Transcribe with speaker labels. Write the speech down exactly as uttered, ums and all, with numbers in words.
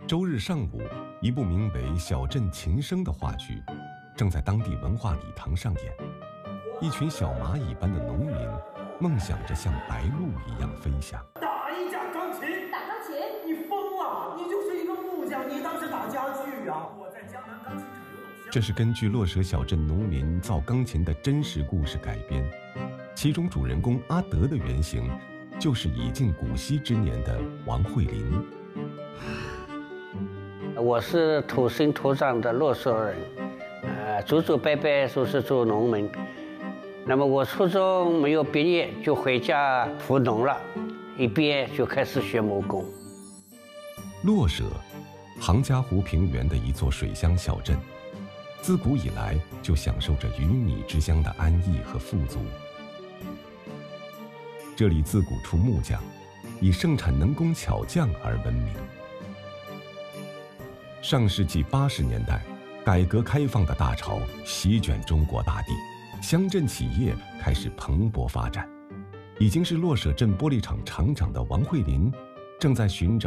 Speaker 1: 周日上午，一部名为《小镇琴声》的话剧，正在当地文化礼堂上演。一群小蚂蚁般的农民，梦想着像白鹭一样飞翔。
Speaker 2: 打一架钢琴，
Speaker 3: 打钢琴？
Speaker 2: 你疯了！你就是一个木匠，你当是打家具啊！我在江南钢琴厂游泳。
Speaker 1: 这是根据落舍小镇农民造钢琴的真实故事改编，其中主人公阿德的原型，就是已近古稀之年的王慧林。
Speaker 4: 我是土生土长的洛舍人，呃，祖祖辈辈都是做农民。那么我初中没有毕业就回家务农了，一毕业就开始学木工。
Speaker 1: 洛舍，杭嘉湖平原的一座水乡小镇，自古以来就享受着鱼米之乡的安逸和富足。这里自古出木匠，以盛产能工巧匠而闻名。上世纪八十年代，改革开放的大潮席卷中国大地，乡镇企业开始蓬勃发展。已经是洛舍镇玻璃厂厂长的王慧林，正在寻找